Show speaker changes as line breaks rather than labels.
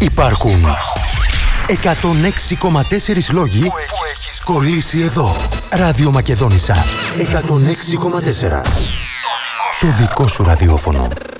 Υπάρχουν 106,4 λόγοι που έχεις κολλήσει εδώ. Ράδιο Μακεδόνισσα 106,4. Το δικό σου ραδιόφωνο.